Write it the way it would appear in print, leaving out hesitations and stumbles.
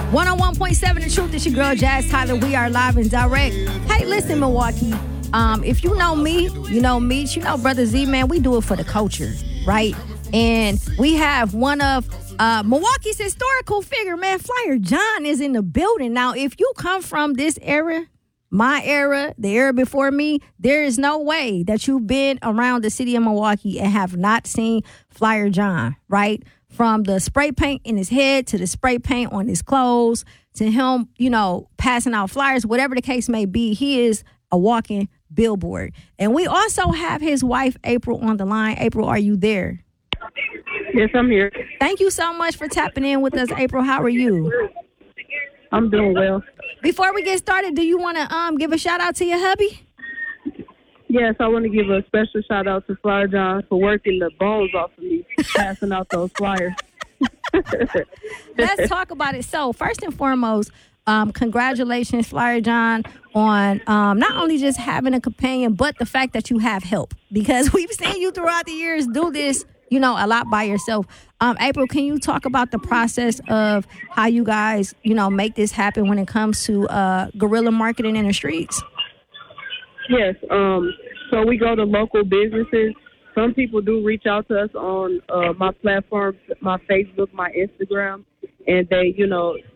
101.7 The Truth. It's your girl, Jazz Tyler. We are live and direct. Hey, listen, Milwaukee. If you know me, you know Meech, you know Brother Z, man, we do it for the culture, right? And we have one of Milwaukee's historical figure, man, Flyer John is in the building. Now, if you come from this era, my era, the era before me, there is no way that you've been around the city of Milwaukee and have not seen Flyer John, right? From the spray paint in his head to the spray paint on his clothes to him, you know, passing out flyers, whatever the case may be, he is a walking billboard. And we also have his wife, April, on the line. April, are you there? Yes, I'm here. Thank you so much for tapping in with us, April. How are you? I'm doing well. Before we get started, do you want to give a shout out to your hubby? Yes, I want to give a special shout out to Flyer John for working the bones off of me, passing out those flyers. Let's talk about it. So, first and foremost, congratulations, Flyer John, on not only just having a companion, but the fact that you have help. Because we've seen you throughout the years do this, you know, a lot by yourself. April, can you talk about the process of how you guys, you know, make this happen when it comes to guerrilla marketing in the streets? Yes. So we go to local businesses. Some people do reach out to us on my platforms, my Facebook, my Instagram, and they, you know,